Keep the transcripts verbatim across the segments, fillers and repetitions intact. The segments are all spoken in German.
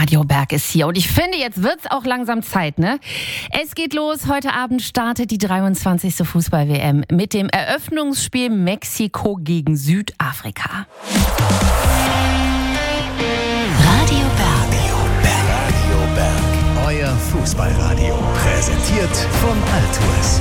Radio Berg ist hier und ich finde, jetzt wird's auch langsam Zeit, ne? Es geht los. Heute Abend startet die dreiundzwanzigste Fußball-W M mit dem Eröffnungsspiel Mexiko gegen Südafrika. Radio Berg. Radio Berg. Euer Fußballradio. Präsentiert von Altues.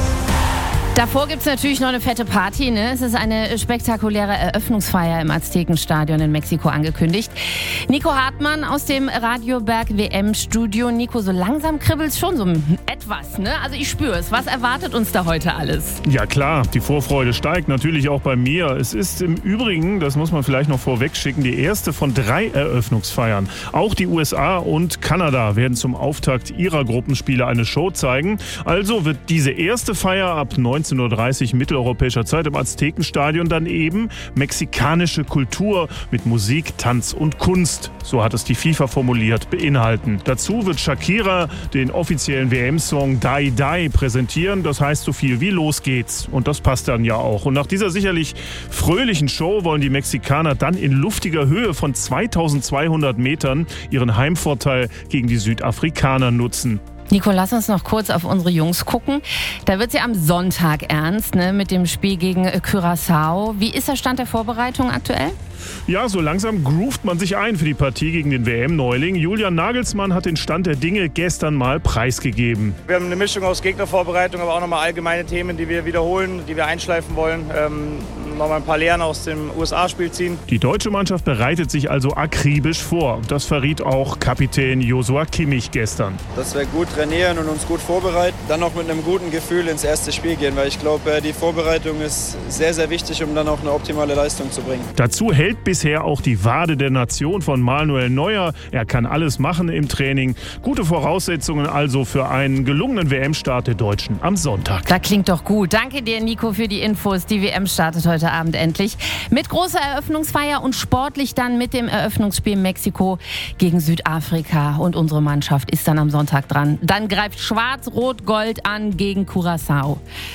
Davor gibt's natürlich noch eine fette Party, ne? Es ist eine spektakuläre Eröffnungsfeier im Aztekenstadion in Mexiko angekündigt. Nico Hartmann aus dem Radio Berg W M-Studio. Nico, so langsam kribbelt's schon so etwas, ne? Also ich spüre es. Was erwartet uns da heute alles? Ja klar, die Vorfreude steigt natürlich auch bei mir. Es ist im Übrigen, das muss man vielleicht noch vorweg schicken, die erste von drei Eröffnungsfeiern. Auch die U S A und Kanada werden zum Auftakt ihrer Gruppenspiele eine Show zeigen. Also wird diese erste Feier ab neunzehn Uhr dreißig mitteleuropäischer Zeit im Aztekenstadion dann eben mexikanische Kultur mit Musik, Tanz und Kunst, so hat es die FIFA formuliert, beinhalten. Dazu wird Shakira den offiziellen W M-Song Die Die präsentieren. Das heißt so viel wie Los geht's. Und das passt dann ja auch. Und nach dieser sicherlich fröhlichen Show wollen die Mexikaner dann in luftiger Höhe von zweitausendzweihundert Metern ihren Heimvorteil gegen die Südafrikaner nutzen. Nico, lass uns noch kurz auf unsere Jungs gucken. Da wird es ja am Sonntag ernst, ne, mit dem Spiel gegen Curaçao. Wie ist der Stand der Vorbereitung aktuell? Ja, so langsam groovt man sich ein für die Partie gegen den W M-Neuling. Julian Nagelsmann hat den Stand der Dinge gestern mal preisgegeben. Wir haben eine Mischung aus Gegnervorbereitung, aber auch nochmal allgemeine Themen, die wir wiederholen, die wir einschleifen wollen. Ähm, nochmal ein paar Lehren aus dem U S A-Spiel ziehen. Die deutsche Mannschaft bereitet sich also akribisch vor. Das verriet auch Kapitän Joshua Kimmich gestern. Dass wir gut trainieren und uns gut vorbereiten, dann auch mit einem guten Gefühl ins erste Spiel gehen, weil ich glaube, die Vorbereitung ist sehr, sehr wichtig, um dann auch eine optimale Leistung zu bringen. Dazu hält bisher auch die Wade der Nation von Manuel Neuer. Er kann alles machen im Training. Gute Voraussetzungen also für einen gelungenen W M-Start der Deutschen am Sonntag. Das klingt doch gut. Danke dir, Nico, für die Infos. Die W M startet heute Abend endlich mit großer Eröffnungsfeier und sportlich dann mit dem Eröffnungsspiel Mexiko gegen Südafrika. Und unsere Mannschaft ist dann am Sonntag dran. Dann greift Schwarz-Rot-Gold an gegen Curaçao.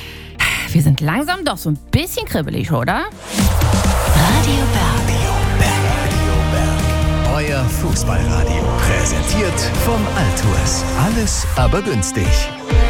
Wir sind langsam doch so ein bisschen kribbelig, oder? Radio Berg. Euer Fußballradio. Präsentiert von Altues. Alles aber günstig.